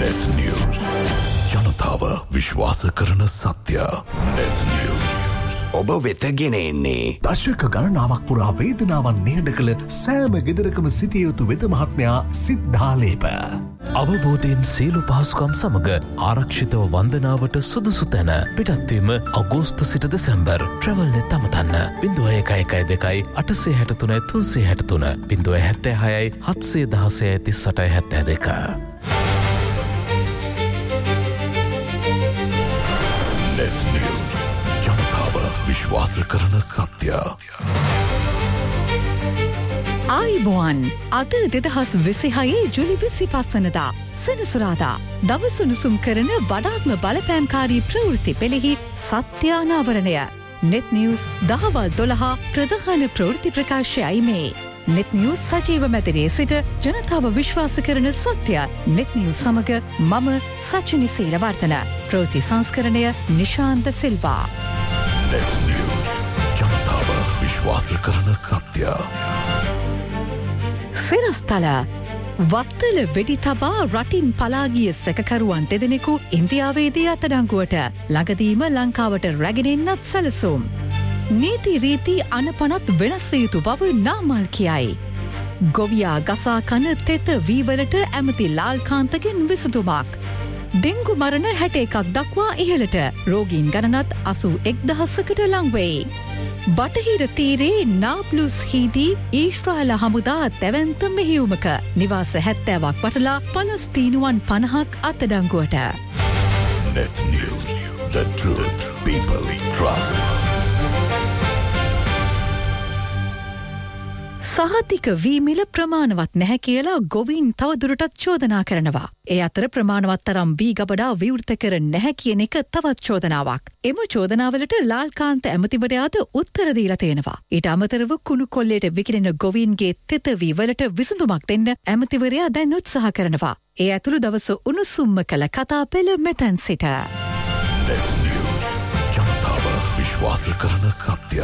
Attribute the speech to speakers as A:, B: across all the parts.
A: Net News. ජනතාව විශ්වාස කරන සත්‍ය. Net News.
B: ඔබ වෙත ගෙන එන්නේ
C: දශක ගණනාවක් පුරා වේදනාවන් නිහඬ කළ සෑම ගෙදරකම සිටිය යුතු වෙද මහත්මයා සිද්ධාලේප.
D: අවබෝධයෙන් සියලු පහසුකම් සමග ආරක්ෂිතව වන්දනාවට සුදුසු තැන පිටත්වීම අගෝස්තු සිට දෙසැම්බර් ට්‍රැවල්නෙත් අමතන්න 0111 863 363 076
A: Net News. ජනතාව විශ්වාස කරන සත්‍ය.
E: ආයිබෝන් අද 2026 ජුලි 25 වනදා සෙනසුරාදා දවස උණුසුම් කරන වඩාත්ම බලපෑම්කාරී ප්‍රවෘත්ති පෙළෙහි සත්‍යානාවරණය. Net News දහවල් 12 ප්‍රධාන ප්‍රවෘත්ති ප්‍රකාශයයි මේ. Net News සජීව මැදිරියේ සිට ජනතාව විශ්වාස කරන සත්‍ය. Net News සමග මම සචිනි සීලවර්ධන. ප්‍රවෘත්ති සංස්කරණය නිශාන්ත සිල්වා.
A: Net News. ජනතාව විශ්වාස කරන සත්‍ය.
E: සිරස්තල වත්තල වෙඩි තබා රටින් පලාගිය සැකකරුවන් දෙදෙනෙකු ඉන්දියාවේදී අත්අඩංගුවට. ළඟදීම ලංකාවට රැගෙනෙන්නත් සැලසුම්. නීති රීති අනපනත් වෙනස් විය යුතු බව නාමල් කියයි. ගොවියා ගසා කන තෙත වීවලට ඇමති ලාල්කාන්තගෙන් විසඳුමක්. ඩෙංගු මරණ 61ක් දක්වා ඉහළට. රෝගීන් ගණනත් 81,000කට ලංවෙයි. බටහිර තීරේ නාබ්ලුස් හිදී ඊශ්‍රායල හමුදා තැවැන්ත මෙහියුමක නිවාස 70ක් වටලා පලස්තීනුවන් 50ක් අත්අඩංගුවට.
A: Net News. The truth people trust.
E: සහතික වීමිල ප්‍රමාණවත් නැහැ කියලා ගොවීන් තවදුරටත් චෝදනා කරනවා. ඒ අතර ප්‍රමාණවත් තරම් වී ගබඩා විවෘත කර නැහැ කියන එක තවත් චෝදනාවක්. එම චෝදනාවලට ලාල්කාන්ත ඇමතිවරයාද උත්තර දීලා තියෙනවා. ඊට අමතරව කුණු කොල්ලේට විකිරෙන ගොවීන්ගේ තෙත වී වලට විසඳුමක් දෙන්න ඇමතිවරයා දැන් උත්සාහ කරනවා. ඒ ඇතුළු දවස උණුසුම්ම කළ කතා පෙළ මෙතැන් සිට.
A: Net News. ජනතාව විශ්වාස කරන සත්‍ය.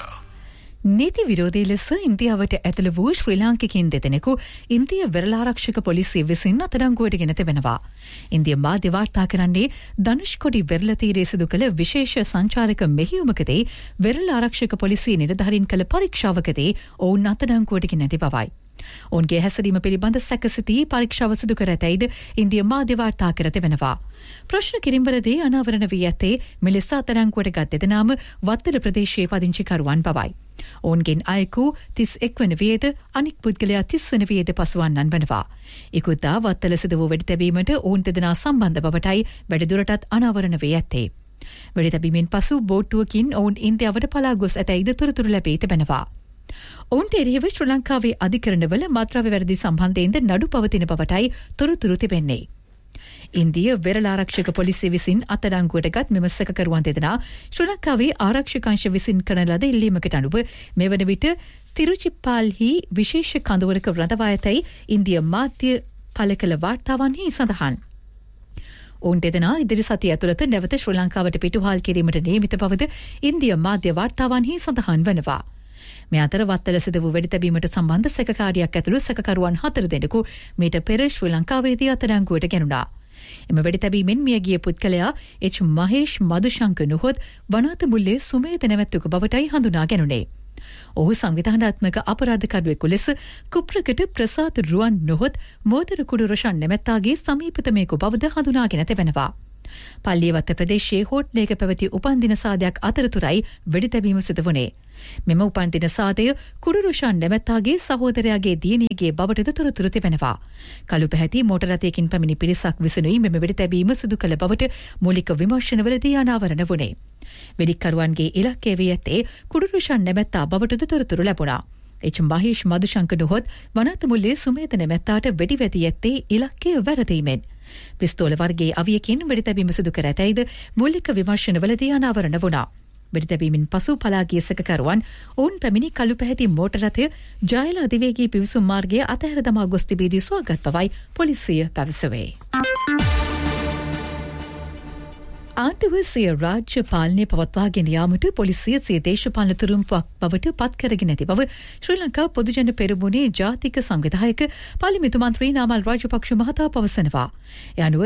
E: නීති විරෝධී ලෙස ඉන්දියාවට ඇතුළු වූ ශ්‍රී ලාංකිකයින් දෙදෙනෙකු ඉන්දිය වෙරළාරක්ෂක පොලිසිය විසින් අත්අඩංගුවට ගෙන තිබෙනවා. ඉන්දිය මාධ්‍ය වාර්තා කරන්නේ ධනුෂ්කොඩි වෙරළ තීරයේ සිදු කළ විශේෂ සංචාරක මෙහෙයුමකදී වෙරළ ආරක්ෂක පොලිසිය නිලධාරීන් කළ පරීක්ෂාවකදී ඔවුන් අත්අඩංගුවට ගෙන ඇති බවයි. ඔවුන්ගේ හැසිරීම පිළිබඳ සැකසිතී පරීක්ෂාව සිදු කර ඇතැයිද ඉන්දිය මාධ්‍ය වාර්තා කර තිබෙනවා. ප්‍රශ්න කිරීම්වලදී අනාවරණ වී ඇත්තේ මෙලෙස අත්අඩංගුවට ගත් දෙදෙනාම වත්තල ප්‍රදේශයේ පදිංචිකරුවන් බවයි. ඔවුන්ගෙන් අයෙකු 31 වන වියේද අනික් පුද්ගලයා 30 වන වියේද පසුවන්නන් වනවා. ඉකුත්දා වත්තල සිදු වූ වෙඩිතැබීමට ඔවුන් දෙදෙනා සම්බන්ධ බවටයි වැඩිදුරටත් අනාවරණ වී ඇත්තේ. වෙඩිතැබීමෙන් පසු බෝට්ටුවකින් ඔවුන් ඉන්දියාවට පලා ගොස් ඇතැයිද තොරතුරු ලැබී තිබෙනවා. ඔවුන්ට එරෙහිව ශ්‍රී ලංකාවේ අධිකරණවල මත්ද්‍රව්‍ය වැරදි සම්බන්ධයෙන්ද නඩු පවතින බවටයි තොරතුරු තිබෙන්නේ. ඉන්දිය වෙරළාරක්ෂක පොලිසිය විසින් අත්අඩංගුවට ගත් මෙම සැකකරුවන් දෙදෙනා ශ්‍රී ලංකාවේ ආරක්ෂකාංශ විසින් කරන ලද ඉල්ලීමකට අනුව මෙවන විට තිරුචිප්පාල්හි විශේෂ කඳවුරක රඳවා ඇතැයි ඉන්දිය මාධ්‍ය පළ කළ වාර්තාවන්හි සඳහන්. ඔවුන් දෙදෙනා ඉදිරි සතිය ඇතුළත නැවත ශ්‍රී ලංකාවට පිටුහල් කිරීමට නියමිත බවද ඉන්දිය මාධ්‍ය වාර්තාවන්හි සඳහන් වනවා. මේ අතර වත්තල සිදු වූ වෙඩිතැබීමට සම්බන්ධ සැකකාරියක් ඇතුළු සැකකරුවන් 4 දෙනෙකු මීට පෙර ශ්‍රී ලංකාවේදී අත්අඩංගුවට ගැනුණා. එම වෙඩිතැබීමෙන් මියගිය පුද්ගලයා එච් මහේෂ් මදුශංක නොහොත් වනාත මුල්ලේ සුමේද නැවැත්තුක බවටයි හඳුනා ගැනුණේ. ඔහු සංවිධානාත්මක අපරාධකරුවෙකු ලෙස කුප්‍රකට ප්‍රසාද් රුවන් නොහොත් මෝදර කුඩු රොෂන් නැමැත්තාගේ සමීපතමයෙකු බවද හඳුනාගෙන තිබෙනවා. පල්ලියවත්ත ප්‍රදේශයේ හෝට්ලයක පැවති උපන්දින සාදයක් අතරතුරයි වෙඩිතැබීම සිදු වුණේ. මෙම උපන්දින සාදය කුඩු රොෂන් නැමැත්තාගේ සහෝදරයාගේ දියණියගේ බවටද තොරතුරු තිබෙනවා. කළු පැහැති මෝටර රථයකින් පැමිණි පිරිසක් විසිනුයි මෙම වෙඩිතැබීම සිදු කළ බවට මූලික විමර්ශනවලදී අනාවරණ වුණේ. වෙඩික්කරුවන්ගේ ඉලක්කය වී ඇත්තේ කුඩු රොෂන් නැමැත්තා බවටද තොරතුරු ලැබුණා. එච් මහේෂ් මදුශංක නොහොත් වනාත මුල්ලේ සුමේද නැමැත්තාට වෙඩි වැදී ඇත්තේ ඉලක්කය වැරදීමෙන්. පිස්තෝල වර්ගයේ අවියකින් වෙඩිතැබීම සිදු කර ඇතැයිද මූලික විමර්ශනවලදී අනාවරණ වුණා. වෙඩිතැබීමෙන් පසු පලා ගිය සැකකරුවන් ඔවුන් පැමිණි කළු පැහැති මෝටර රථය ජයල අධිවේගී පිවිසුම් මාර්ගයේ අතහැර දමා ගොස් තිබීදී සොයාගත් බවයි පොලිසිය පැවසුවේ. ආණ්ඩුව සිය රාජ්‍ය පාලනය පවත්වාගෙන යාමට පොලිසිය සිය දේශපාලන තුරුම්පුවක් බවට පත් කරගෙන ඇති බව ශ්‍රී ලංකා පොදුජන පෙරමුණේ ජාතික සංවිධායක පාර්ලිමේන්තු මන්ත්‍රී නාමල් රාජපක්ෂ මහතා පවසනවා. ඒ අනුව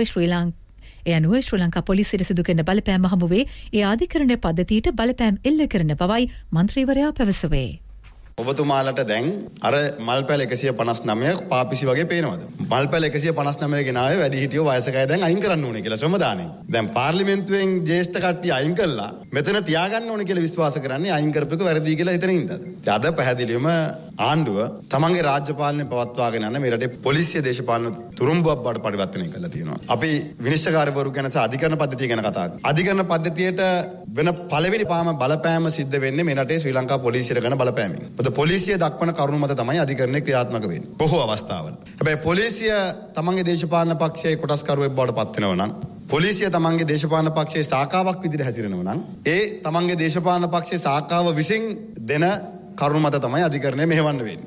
E: ශ්‍රී ලංකා පොලිසියට සිදු කරන බලපෑම හමුවේ ඒ අධිකරණ පද්ධතියට බලපෑම් එල්ල කරන බවයි මන්ත්‍රීවරයා පැවසුවේ.
F: ඔබතුමාලට දැන් අර මල්පැල 159 පාපිසි වගේ පේනවද? මල්පැල 159 ගෙනාවේ වැඩිහිටියෝ වයසක අය දැන් අයින් කරන්න ඕනේ කියලා ශ්‍රමදානෙන්. දැන් පාර්ලිමේන්තුවෙන් ජ්‍යෙෂ්ඨ කට්ටිය අයින් කළා. මෙතන තියාගන්න ඕනේ කියලා විශ්වාස කරන්නේ අයින් කරපු එක වැරදි කියලා හිතන ඉඳලා. අද පැහැදිලිවම ආණ්ඩුව තමන්ගේ රාජ්‍ය පාලනය පවත්වාගෙන යන මේ රටේ පොලිසිය දේශපාලන තුරුම්බුවක් බවට පරිවර්තනය කරලා තියෙනවා. අපි විනිශ්චයකාරවරු ගැන සහ අධිකරණ පද්ධතිය ගැන කතා කරා. අධිකරණ පද්ධතියට වෙන පළවෙනි බලපෑම සිද්ධ වෙන්නේ මේ රටේ ශ්‍රී ලංකා පොලිසියට කරන බලපෑමෙන්. පොලිසිය දක්වන කරුණු මත තමයි අධිකරණය ක්‍රියාත්මක වෙන්නේ. බොහෝ අවස්ථාවල. හැබැයි පොලිසිය තමන්ගේ දේශපාලන පක්ෂයේ කොටස්කරුවෙක් බවට පත් වෙනවා නම් පොලිසිය තමන්ගේ දේශපාලන පක්ෂයේ සාකාවක් විදිහට හැසිරෙනවා නම් ඒ තමන්ගේ දේශපාලන පක්ෂයේ සාකාව විසින් දෙන කරුණු මත තමයි අධිකරණය මෙහෙවන්න වෙන්නේ.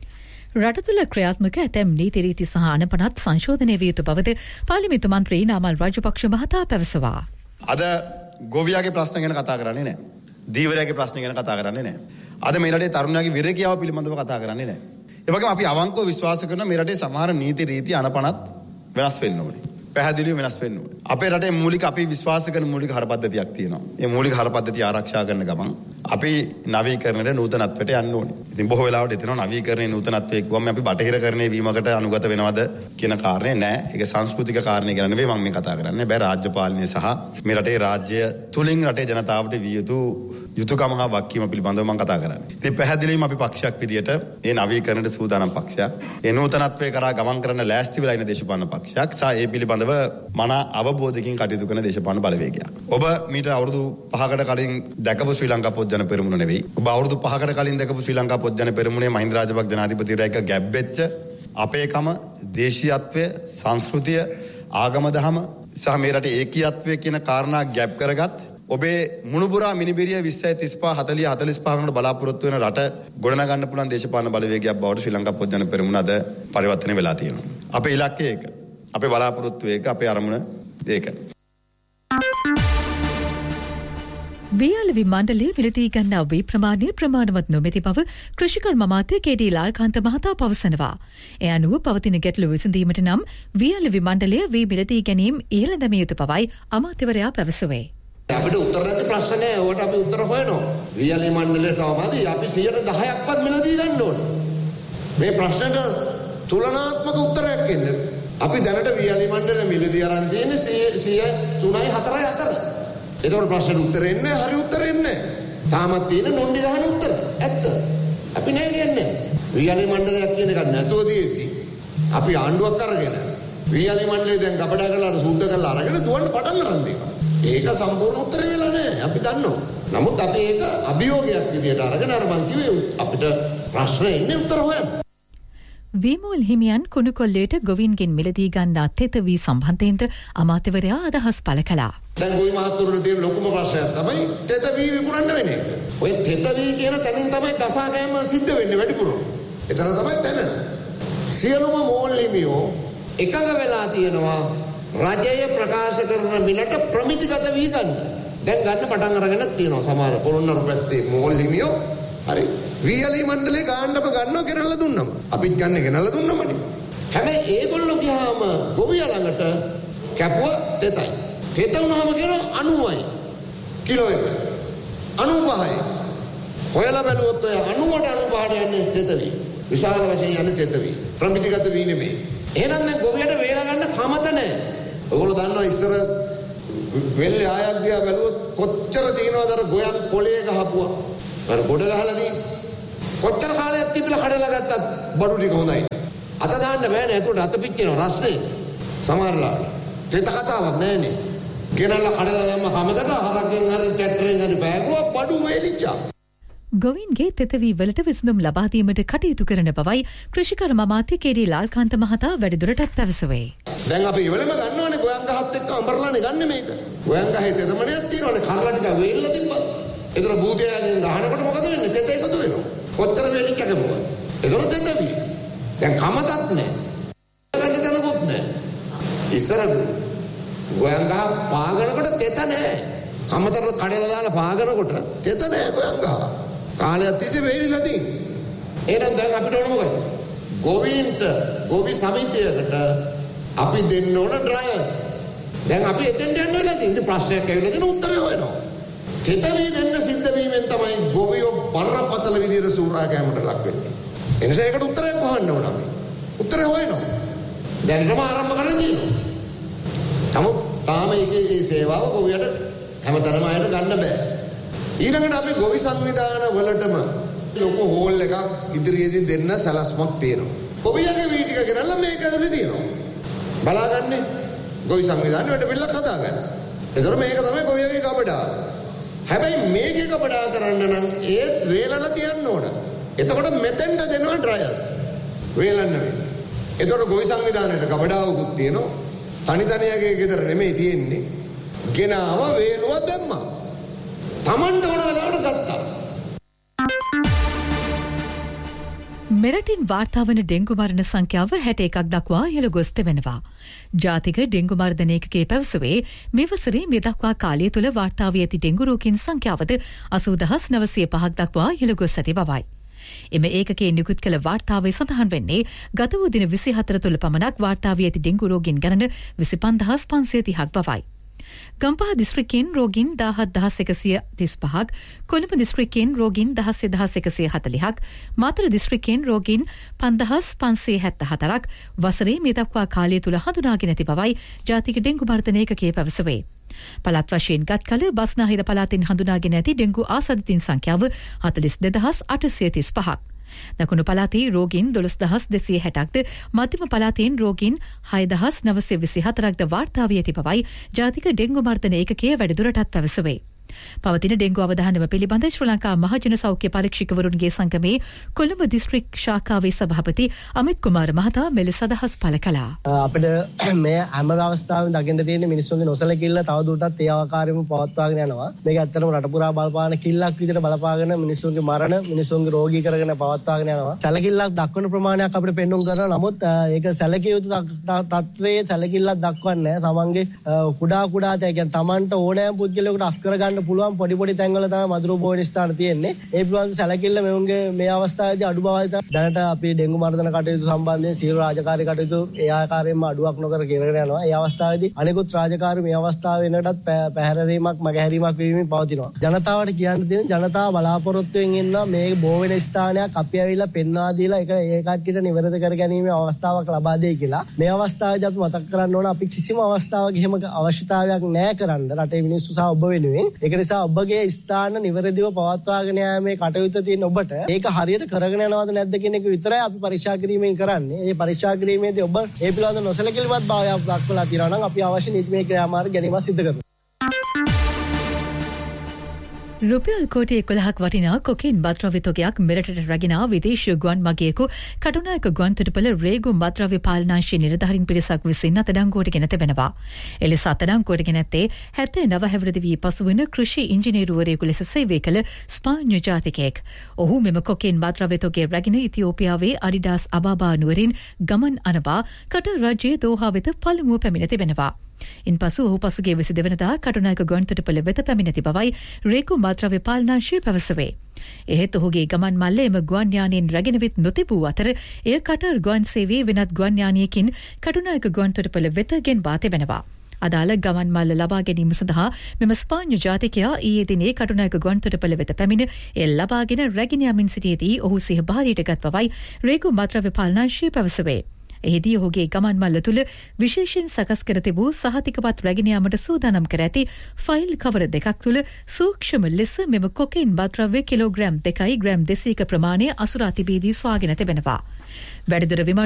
E: රට තුළ ක්‍රියාත්මක ඇතැම් නීති රීති සහ අනපනත් සංශෝධනය විය යුතු බවද පාර්ලිමේන්තු මන්ත්‍රී නාමල් රාජපක්ෂ මහතා පැවසුවා.
F: අද ගොවියාගේ ප්‍රශ්න ගැන කතා කරන්නේ නැහැ. දීවරයාගේ ප්‍රශ්න ගැන කතා කරන්නේ නැහැ. අද මේ රටේ තරුණයාගේ විරකියාව පිළිබඳව කතා කරන්නේ නැහැ. ඒ වගේම අපි අවංකව විශ්වාස කරන මේ රටේ සමහර නීති රීති අනපනත් වෙනස් වෙන්න ඕනේ. පැහැදිලිව වෙනස් වෙන්න ඕනේ. අපේ රටේ මූලික අපි විශ්වාස කරන මූලික හරපද්ධතියක් තියෙනවා. ඒ මූලික හරපද්ධතිය ආරක්ෂා කරන ගමන් අපි නවීකරණයට නූතනත්වයට යන්න ඕනේ. ඉතින් බොහෝ වෙලාවට එතන නවීකරණයේ නූතනත්වයේ කිව්වම අපි බටහිරකරණයේ වීමකට අනුගත වෙනවද කියන කාරණේ නෑ. ඒක සංස්කෘතික කාරණේ ගැන නෙවෙයි මම මේ කතා කරන්නේ. බෑ රාජ්‍ය පාලනය සහ මේ රටේ රාජ්‍ය තුලින් රටේ ජනතාවට විය යුතු යුතුයකම හා වගකීම පිළිබඳව මම කතා කරන්නේ. ඉතින් පැහැදිලිවම අපි පක්ෂයක් විදියට මේ නවීකරණයට සූදානම් පක්ෂයක්. ඒ නූතනත්වයේ කරා ගමන් කරන්න ලෑස්ති වෙලා ඉන්න දේශපාලන පක්ෂයක් සහ ඒ පිළිබඳව මන අවබෝධයකින් කටයුතු කරන දේශපාලන බලවේගයක්. ඔබ මීට අවුරුදු 5කට කලින් දැකපු ශ්‍රී ලංකා පොත්ජන පෙරමුණ නෙවෙයි. ඔබ අවුරුදු 5කට කලින් දැකපු ශ්‍රී ලංකා පොත්ජන පෙරමුණේ මහින්ද රාජපක්ෂ ජනාධිපතිවරයා එක්ක ගැබ් වෙච්ච අපේකම දේශීයත්වය, සංස්කෘතිය, ආගම දහම සහ මේ රටේ ඒකීයත්වය කියන කාරණා ගැබ් කරගත් ඔබේ මුණුබුරා මිනිබිරිය 20 35 40 45 වකට බලාපොරොත්තු වෙන රට ගොඩනගන්න පුළුවන් දේශපාලන බලවේගයක් බවට ශ්‍රී ලංකා පොත්ජන පෙරමුණ අද පරිවර්තනය වෙලා තියෙනවා. අපේ ඉලක්කය ඒක. අපේ බලාපොරොත්තු ඒක, අපේ අරමුණ ඒක.
E: වියලවි මණ්ඩලයේ මිලදී ගන්නා වී ප්‍රමාණය ප්‍රමාණවත් නොමැති බව කෘෂිකර්ම අමාත්‍ය කේ.ඩී. ලාල්කාන්ත මහතා පවසනවා. ඒ අනුව පවතින ගැටලු විසඳීමට නම් වියලවි මණ්ඩලය වී මිලදී ගැනීම ඉහළ දැමිය යුතු බවයි අමාත්‍යවරයා පැවසුවේ.
G: අපිට උත්තර නැති ප්‍රශ්න නෑ. ඕකට අපි උත්තර හොයනවා. වියලි මණ්ඩලයට තවමදී අපි 10%ක්වත් මිලදී ගන්න ඕනේ. මේ ප්‍රශ්නට තුලනාත්මක උත්තරයක් එන්න. අපි දැනට වියලි මණ්ඩලෙ මිලදී අරන් තියෙන්නේ 3.4. ඒතකොට ප්‍රශ්නෙට උත්තර එන්නේ හරි උත්තර එන්නේ. තාමත් තියෙන නොන්ඩි ගහන උත්තර. ඇත්ත. අපි නෑ කියන්නේ. වියලි මණ්ඩලයක් කියන එක නැතුව තියෙද්දි අපි ආණ්ඩුවක් අරගෙන වියලි මණ්ඩලය දැන් ගබඩා කරලා සුද්ධ කරලා අරගෙන දුවන්න පටන් ගන්න දෙනවා. ඒක සම්පූර්ණ උත්තරේ වෙලා නෑ. අපි දන්නවා. නමුත් අපි ඒක අභියෝගයක් විදියට අරගෙන අර මං කිව්වේ අපිට ප්‍රශ්න එන්නේ උත්තර හොයන්න.
E: වීමෝල් හිමියන් කුණුකොල්ලේට ගොවීන්ගෙන් මිලදී ගන්නා තෙත වී සම්බන්ධයෙන්ද අමාත්‍යවරයා අදහස් පළ කළා.
G: දැන් ගොවි මහත්තුරුන්ට තියෙන ලොකුම ප්‍රශ්නයක් තමයි තෙත වී විකුණන්න වෙන එක. ඔය තෙත වී කියන තැනින් තමයි කසා කෑම සිද්ධ වෙන්නේ වැඩිපුර. එතන තමයි තැන. සියලුම මෝල් හිමියෝ එකඟ වෙලා තියෙනවා රජය ප්‍රකාශ කරන මිලට ප්‍රමිතිගත වී ගන්න. දැන් ගන්න පටන් අරගෙන තියෙනවා සමහර පොළොන්නරු පැත්තේ මෝල් හිමියෝ. හරි. වියලි මණ්ඩලේ ගාන්නම ගන්නවා ගෙනල්ලා දුන්නම. අපිත් ගන්න ගෙනල්ලා දුන්නමනේ. හැබැයි ඒගොල්ලෝ ගියාම ගොවියා ළඟට කැපුව තෙතයි. තෙත උනහම කියන 90යි. කිලෝ එක. 95යි. හොයලා බැලුවොත් ඔය 90ට 95ට යන්නේ තෙත වී. විශාල වශයෙන් යන්නේ තෙත වී. ප්‍රමිතිගත වී නෙමෙයි. එහෙනම් දැන් ගොවියට වේලා ගන්න කමත නැහැ. ඔයගොල්ලෝ දන්නවා ඉස්සර වෙල්ලේ ආයක් දිහා බැලුවොත් කොච්චර තියෙනවද අර ගොයන් පොලේ ගහපුවා. අර ගොඩ ගහලා තියෙන කොච්චර කාලයක් තිබිලා කඩලා ගත්තත් බඩු ටික හොඳයි. අත දාන්න බෑනේ. ඒකට අත පිච්චෙනවා රස්නේ. සමහරලාට. තෙත කතාවක් නෑනේ. ගෙනල්ලා කඩලා දැම්ම කමකට හරක්ෙන් හරි ට්‍රැක්ටරෙන් හරි බෑගුවා බඩු වේලිච්චා.
E: ගොවීන්ගේ තෙතවී වලට විසඳුම් ලබා දීමට කටයුතු කරන බවයි කෘෂිකර්ම අමාත්‍ය කේ.ඩී. ලාල්කාන්ත මහතා වැඩිදුරටත් පැවසුවේ.
G: දැන් අපි ඉවලෙම ගන්නවනේ ගොයන් ගහත් එක්ක අඹරලානේ ගන්න මේක. ගොයන් ගහේ තෙතමනියක් තියෙනවනේ කනලා ටික වේලලා තිබ්බා. ඒතර භූතයන්ගෙන් ගහනකොට මොකද වෙන්නේ? තෙත එකතු වෙනවා. කොච්චර වෙලිච්ච කැපුවා. ඒතර තෙතවී. දැන් කමතත් නැහැ. ගන්න තැනකුත් නැහැ. ඉස්සර ගොයන්ගහ පාගනකොට තෙත නැහැ. අමතර කඩේලා දාලා පාගනකොට තෙත නැහැ ගොයන්ගහ. කාලයක් තිස්සේ වෙයිලා තියෙන්නේ. එහෙනම් දැන් අපිට ඕන මොකද? ගොවීන්ට ගොවි සමිතියකට අපි දෙන්න ඕන ඩ්‍රයර්ස්. දැන් අපි එතෙන්ට යන්න වෙලා තියෙන්නේ. ප්‍රශ්නයක් ඇවිල්ලා තියෙන උත්තරේ හොයනවා. තෙත වී දෙන්න සිද්ධ වීමෙන් තමයි ගොවියෝ බරපතල විදියට සූරා කැමරට ලක් වෙන්නේ. එනිසා ඒකට උත්තරයක් හොයන්න ඕන අපි. උත්තරේ හොයනවා. දැන්ටම ආරම්භ කරන්න තියෙනවා. නමුත් තාම ඒකේ සේවාව ගොවියට හැමතැනම අයට ගන්න බෑ. ඊළඟට අපි ගොවි සංවිධාන වලටම ලොකු හෝල් එකක් ඉදිරියේදී දෙන්න සලස්මක් තියෙනවා. ගොවියගේ වී ටික ගෙනල්ලා මේක ඇතුලේ තියෙනවා. බලාගන්නේ ගොවි සංවිධානයේ වැඩ පිළිලක් හදාගන්න. ඒතර මේක තමයි ගොවියගේ කපඩාව. හැබැයි මේකේ කපඩාව කරන්න නම් ඒත් වේලලා තියන්න ඕන. එතකොට මෙතෙන්ට දෙනවා ඩ්‍රයර්ස්. වේලන්න වෙන්නේ. එතකොට ගොවි සංවිධානයේ කපඩාවකුත් තියෙනවා. තනි තනියගේ ගෙදර නෙමෙයි තියෙන්නේ. ගෙනාව වේලුව දැම්මා. Tamanට ඕන වෙලාවට ගත්තා.
E: මෙරටින් වාර්තා වන ඩෙංගු මරණ සංඛ්‍යාව 61ක් දක්වා ඉහළ ගොස් තිබෙනවා. ජාතික ඩෙංගු මර්ධන ඒකකයේ පැවසුවේ මේ වසරේ මේ දක්වා කාලය තුළ වාර්තා වී ඇති ඩෙංගු රෝගීන් සංඛ්‍යාවද 80905ක් දක්වා ඉහළ ගොස් ඇති බවයි. එම ඒකකයේ නිකුත් කළ වාර්තාවේ සඳහන් වෙන්නේ ගත වූ දින 24 තුළ පමණක් වාර්තා වී ඇති ඩෙංගු රෝගීන් ගණන 25530ක් බවයි. ගම්පහ දිස්ත්‍රික්කයෙන් රෝගීන් 17135ක්, කොළඹ දිස්ත්‍රික්කයෙන් රෝගීන් 16140ක්, මාතර දිස්ත්‍රික්කයෙන් රෝගීන් 5574ක් වසරේ මේ දක්වා කාලය තුළ හඳුනාගෙන ඇති බවයි ජාතික ඩෙංගු මර්ධන ඒකකයේ පැවසුවේ. පළාත් වශයෙන් ගත් කල බස්නාහිර පළාතෙන් හඳුනාගෙන ඇති ඩෙංගු ආසාදිතයින් සංඛ්‍යාව 42835ක්. දකුණු පළාතේ රෝගීන් 12260ක්ද, මධ්‍යම පළාතෙන් රෝගීන් 6924ක්ද වාර්තා වී ඇති බවයි ජාතික ඩෙංගු මර්ධන ඒකකයේ වැඩිදුරටත් පැවසුවේ. පවතින ඩෙංගු අවධානම පිළිබඳ ශ්‍රී ලංකා මහජන සෞඛ්‍ය පරීක්ෂකවරුන්ගේ සංගමේ කොළඹ දිස්ත්‍රික් ශාඛාවේ සභාපති අමිත් කුමාර මහතා මෙලෙස අදහස් පළ කළා.
H: අපිට මේ හැම අවස්ථාවෙම දකින්න තියෙන මිනිස්සුන්ගේ නොසලකිල්ල තවදුරටත් ඒ ආකාරයෙන්ම පවත්වාගෙන යනවා. මේක ඇත්තටම රට පුරා බලපාන කිල්ලක් විදිහට බලපාගෙන මිනිස්සුන්ගේ මරණ, මිනිස්සුන්ගේ රෝගී කරගෙන පවත්වාගෙන යනවා. සැලකිල්ලක් දක්වන ප්‍රමාණයක් අපිට පෙන්වුම් කරනවා. නමුත් ඒක සැලකිය යුතු තත්වයේ සැලකිල්ලක් දක්වන්නේ නැහැ. තමන්ගේ කුඩා ඒ කියන්නේ තමන්ට ඕනෑම පුද්ගලයෙකුට අස් කරගන්න පුළුවන් පොඩි තැන්වල තමයි මදුරු බෝවන ස්ථාන තියෙන්නේ. ඒ පිළිබඳ සැලකිල්ල මෙවුන්ගේ මේ අවස්ථාවේදී අඩු බවයි දැනට අපි ඩෙංගු මර්ධන කටයුතු සම්බන්ධයෙන් සියලු රාජකාරී කටයුතු ඒ ආකාරයෙන්ම අඩුවක් නොකර කරගෙන යනවා. ඒ අවස්ථාවේදී අනෙකුත් රාජකාරී මේ අවස්ථාව වෙනටත් පැහැරීමක් මගහැරීමක් වීමෙන් පවතිනවා. ජනතාවට කියන්න තියෙන ජනතාව බලාපොරොත්තුෙන් ඉන්නවා මේ බෝවන ස්ථානයක් අපි ඇවිල්ලා පෙන්වා දීලා ඒක ඒ කට්ටියට නිවැරදි කර ගැනීමේ අවස්ථාවක් ලබා දෙයි කියලා. මේ අවස්ථාවේදී අපි මතක් කරන්න ඕන අපි කිසිම අවස්ථාවක එහෙම අවශ්‍යතාවයක් නැහැ කරන්න රටේ මිනිස්සු සහ ඔබ වෙනුවෙන්. ඒක නිසා ඔබගේ ස්ථාන නිවැරදිව පවත්වාගෙන යාමේ කටයුතු තියෙන ඔබට ඒක හරියට කරගෙන යනවද නැද්ද කියන එක විතරයි අපි පරීක්ෂා කිරීමෙන් කරන්නේ. මේ පරීක්ෂා කිරීමේදී ඔබ ඒ පිළිබඳව නොසලකිලිමත් භාවයක් දක්වලා තියෙනවා නම් අපි අවශ්‍ය නීතිමය ක්‍රියාමාර්ග ගැනීම සිදු කරනවා.
E: රුපියල් කෝටි 11ක් වටිනා කොකේන් මත්ද්‍රව්‍ය තොගයක් මෙරටට රැගෙන විදේශීය ගුවන් මගියෙකු කටුනායක ගුවන්තොටුපළ රේගු මත්ද්‍රව්‍ය පාලනාංශයේ නිලධාරීන් පිරිසක් විසින් අත්අඩංගුවට ගෙන තිබෙනවා. එලෙස අත්අඩංගුවට ගෙන ඇත්තේ 79 හැවිරිදි වී පසුවන කෘෂි ඉංජිනේරුවරයෙකු ලෙස සේවය කළ ස්පාඤ්ඤ ජාතිකයෙක්. ඔහු මෙම කොකේන් මත්ද්‍රව්‍ය තොගය රැගෙන ඉතියෝපියාවේ අඩිඩාස් අබාබා නුවරින් ගමන් අනබා කටර් රජයේ දෝහා වෙත පළමුව පැමිණ තිබෙනවා. ඉන්පසු ඔහු පසුගිය 22 වෙනිදා කටුනායක ගුවන්තොටුපළ වෙත පැමිණ ඇති බවයි රේගු මත්ද්‍රව්‍ය පාලනාංශය පැවසුවේ. එහෙත් ඔහුගේ ගමන් මල්ල එම ගුවන් යානයෙන් රැගෙන විත් නොතිබූ අතර එය කටර් ගුවන් සේවයේ වෙනත් ගුවන් යානයකින් කටුනායක ගුවන්තොටුපළ වෙත ගෙන්වා තිබෙනවා. අදාළ ගමන් මල්ල ලබා ගැනීම සඳහා මෙම ස්පාඤ්ඤ ජාතිකයා ඊයේ දිනේ කටුනායක ගුවන්තොටුපළ වෙත පැමිණ එය ලබාගෙන රැගෙන යමින් සිටියේදී ඔහු සිහ බාරයට ගත් බවයි රේගු මත්ද්‍රව්‍ය පාලනාංශය පැවසුවේ. එහිදී ඔහුගේ ගමන් මල්ල තුළ විශේෂයෙන් සකස් කර තිබූ සහතිකපත් රැගෙන යාමට සූදානම් කර ඇති ෆයිල් කවර දෙකක් තුළ සූක්ෂම ලෙස මෙම කොකේන් මත්ද්‍රව්‍ය කිලෝග්‍රෑම් 2යි ග්‍රෑම් 200ක ප්‍රමාණය අසුරා තිබීදී සොයාගෙන තිබෙනවා. වැඩිදුර